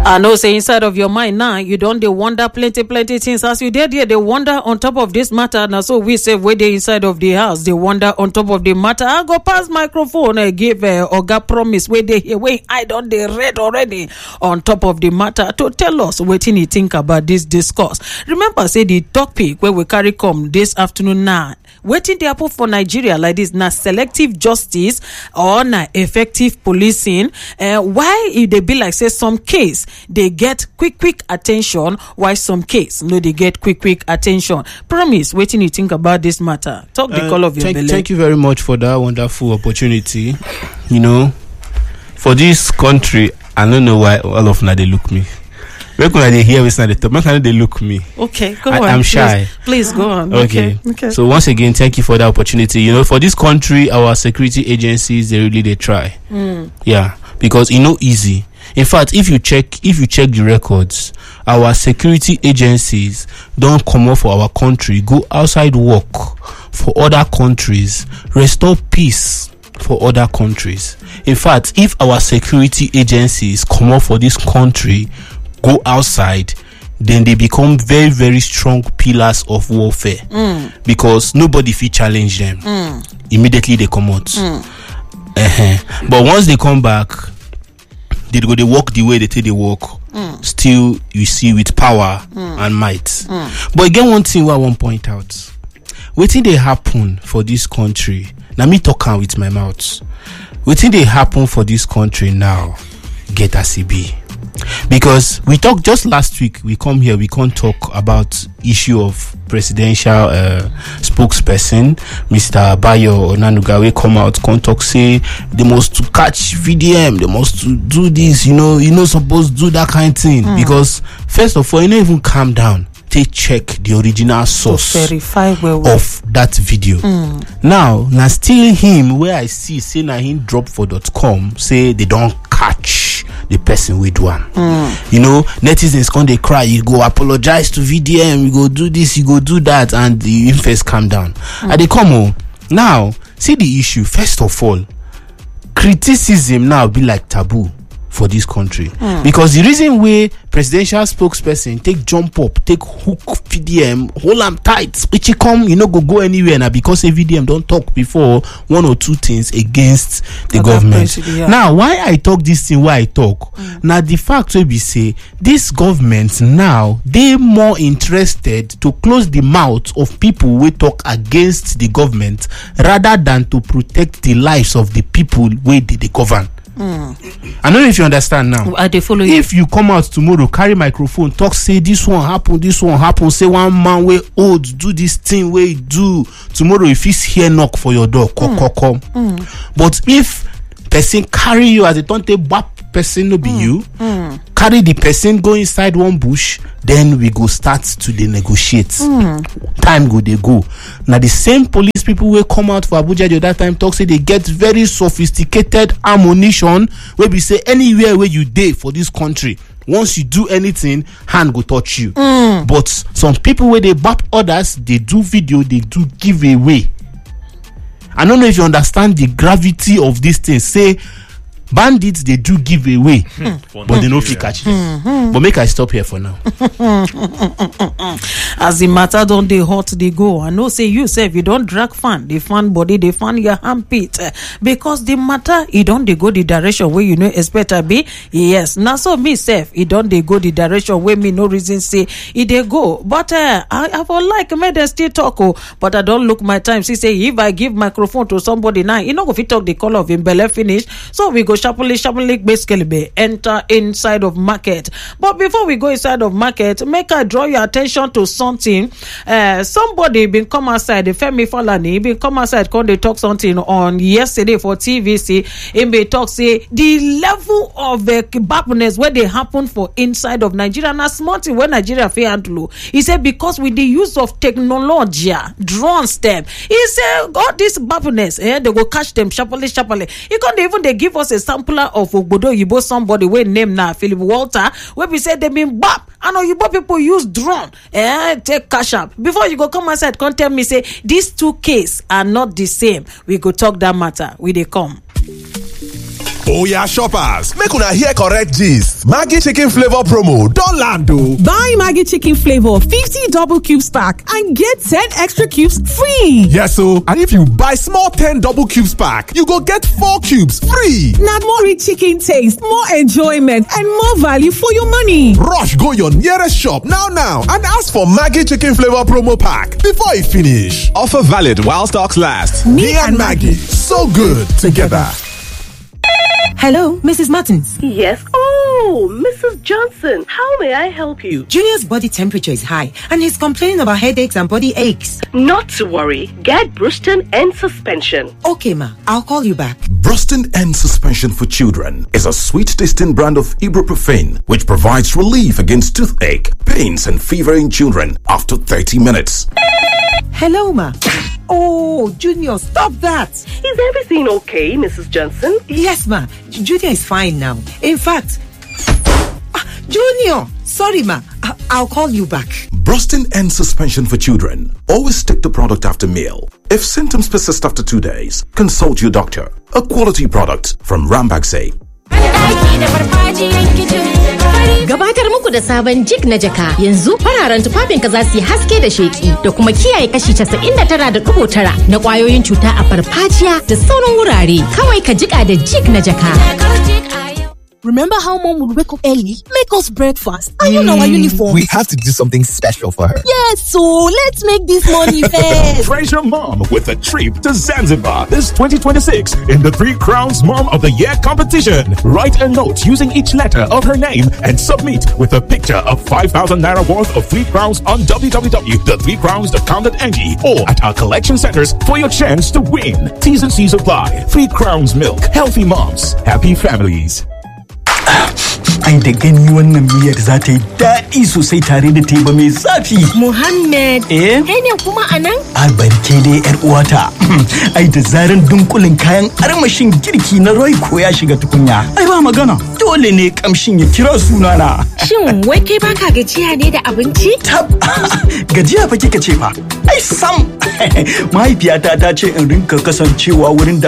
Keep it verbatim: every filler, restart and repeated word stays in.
I know, say inside of your mind now, you don't they wonder plenty, plenty things. As you did here, they wonder on top of this matter. Now, so we say where they inside of the house, they wonder on top of the matter. I go pass microphone and give uh, Oga promise where they here. Wait, I don't they read already on top of the matter to tell us what you think about this discourse. Remember, say the topic where we carry come this afternoon now. Waiting they happen for Nigeria like this na selective justice or na effective policing. Uh, why if they be like say some case they get quick quick attention, why some case no they get quick quick attention? Promise, waiting you think about this matter. Talk the uh, call of your thank, belly. Thank you very much for that wonderful opportunity. You know, for this country, I don't know why all of now they look me. When they hear it's not the top, when they look me. Okay, go I, on. I'm shy. Please, please go on. Okay. okay. Okay. So once again, thank you for the opportunity. You know, for this country, our security agencies, they really they try. Mm. Yeah, because it's not easy. In fact, if you check, if you check the records, our security agencies don't come up for our country, go outside work for other countries, restore peace for other countries. In fact, if our security agencies come up for this country, go outside, then they become very very strong pillars of warfare. Mm. Because nobody fit challenge them. Mm. Immediately they come out. Mm. Uh-huh. But once they come back, they go they walk the way they take they walk. Mm. Still you see with power mm. and might. Mm. But again, one thing I want to point out, wetin they happen for this country. Now me talking with my mouth. Wetin they happen for this country now, get a C B. Because we talked just last week, we come here, we can't talk about issue of presidential uh, spokesperson, Mister Bayo Onanuga. We come out, can't talk, say they must to catch V D M, they must to do this, you know, you know, supposed to do that kind of thing. Mm. Because first of all, you don't even calm down. They check the original source to verify where we of that video. Mm. Now, now still him where I see say na him drop for dot com say they don't catch the person with one. Mm. You know, netizens come they cry, you go apologize to V D M, you go do this, you go do that, and the first calm down. Mm. And they come on. Now, see the issue. First of all, criticism now be like taboo for this country. Mm. Because the reason why presidential spokesperson take jump up, take hook V D M, hold them tight, which you come, you know, go go anywhere now because a V D M don't talk before one or two things against the Other government. yeah. Now, why I talk this thing, why I talk? Mm. Now, the fact will be say, this government now, they more interested to close the mouth of people who talk against the government rather than to protect the lives of the people where they, they govern. Mm. I don't know if you understand now. I they follow you. If you come out tomorrow, carry microphone, talk, say this one happen, this one happen, say one man way old, do this thing way do. Tomorrow, if he's here, knock for your door, come, mm. come, come. Mm. But if person carry you as a tonte bap person, no be mm. you, mm. carry the person, go inside one bush, then we go start to the negotiate. Mm. Time go they go. Now the same police people will come out for Abuja the other time talk say they get very sophisticated ammunition where we say anywhere where you dey for this country, once you do anything, hand go touch you. Mm. But some people where they bap others, they do video, they do give away. I don't know if you understand the gravity of this thing. Say bandits they do give away, mm. but they no fit catch them. Mm-hmm. But make I stop here for now. As the matter don't they hot they go. I know say you say if you don't drag fan, the fan body, they fan your armpit uh, because the matter it don't they go the direction where you know expect to be. Yes, now so me self it don't they go the direction where me no reason say it they go. But uh, I I would like me they still talk oh, but I don't look my time. See say if I give microphone to somebody now, you know if he talk the call of him belly finish, so we go sharply sharply basically enter inside of market. But before we go inside of market, make I draw your attention to something. Uh, somebody been come outside, the Femi Falani been come outside, come they talk something on yesterday for T V C. He may talk say the level of uh, badness where they happen for inside of Nigeria. And a small thing when Nigeria fair handle. He said because with the use of technology, drones them. He said all this badness, eh, they go catch them sharply sharply. He can't even they give us a sampler of Ogbodo Yibo somebody we name now Philip Walter where we said they been bap and Oyibo people use drone eh take cash up before you go come outside come tell me say these two cases are not the same. We go talk that matter we they come. Oya shoppers, make una hear correct gist. Maggi chicken flavor promo don land o. Buy Maggi chicken flavor fifty double cubes pack and get ten extra cubes free. Yes o, and if you buy small ten double cubes pack, you go get four cubes free. Na more rich chicken taste, more enjoyment and more value for your money. Rush go your nearest shop now now and ask for Maggi chicken flavor promo pack before e finish. Offer valid while stocks last. Me and Maggi, so good together. Hello, Missus Martins. Yes. Oh, Missus Johnson, how may I help you? Junior's body temperature is high and he's complaining about headaches and body aches. Not to worry. Get Bruston and suspension. Okay, ma. I'll call you back. Bruston and Suspension for Children is a sweet tasting brand of ibuprofen which provides relief against toothache, pains and fever in children after thirty minutes. Hello, ma. Oh, Junior, stop that. Is everything okay, Missus Johnson? Yes, ma. J- Junior is fine now. In fact, ah, Junior, sorry, ma. I- I'll call you back. Bruston and Suspension for Children. Always take the product after meal. If symptoms persist after two days, consult your doctor. A quality product from Rambaxay. Gabatar muku da sabon jig na jaka yanzu fararen tufafinka za su yi haske da sheki da kuma kiyaye kashi casa'in da tara da ɗigo tara na ƙwayoyin cuta a farfajiya da sauran wurare. Kawai ka jika da jig na jaka. Remember how mom would wake up early, make us breakfast, and you know our uniform? We have to do something special for her. Yes, so let's make this money fast. Praise your mom with a trip to Zanzibar this twenty twenty-six in the Three Crowns Mom of the Year competition. Write a note using each letter of her name and submit with a picture of five thousand naira worth of Three Crowns on w w w dot the three crowns dot com dot n g or at our collection centers for your chance to win. T's and C's apply. Three Crowns Milk. Healthy moms. Happy families. Ai da gani wannan miyar za ta yi daɗi sosai tare da teba mai zafi. Muhammad, eh? Kai ne kuma a nan? Albarke dai yar uwata. Ai da zaran dunkulin kayan armashin girki na Royco ya shiga tukunya. Ai ba magana. Dole ne kamshin ya kira sunana. Shin wai kai baka gajiya ne da abinci? Tab. Gajiya fa kika ce fa. Ai sam. Mahaifiyata ta ce in rinka kasancewa wurin da